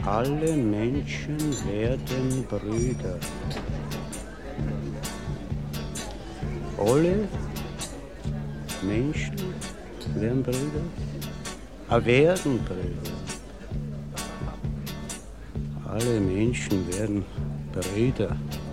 Alle Menschen werden Brüder. Alle Menschen werden Brüder? Werden Brüder. Alle Menschen werden Brüder.